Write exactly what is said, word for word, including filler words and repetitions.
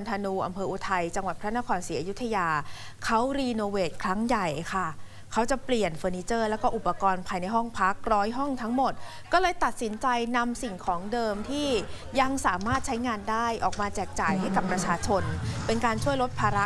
ธนูอำเภออุทัยจังหวัดพระนครศรีอยุธยาเขารีโนเวทครั้งใหญ่ค่ะเขาจะเปลี่ยนเฟอร์นิเจอร์แล้วก็อุปกรณ์ภายในห้องพักร้อยห้องทั้งหมดก็เลยตัดสินใจนำสิ่งของเดิมที่ยังสามารถใช้งานได้ออกมาแจกจ่ายให้กับประชาชนเป็นการช่วยลดภาระ